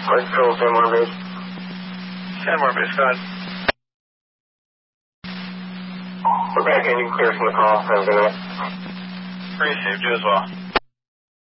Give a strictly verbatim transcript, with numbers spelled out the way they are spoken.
Let's go, Sanmore Base. Sanmore Base, go ahead. We're back in. You can clear from the call. Have a good night. Appreciate you as well.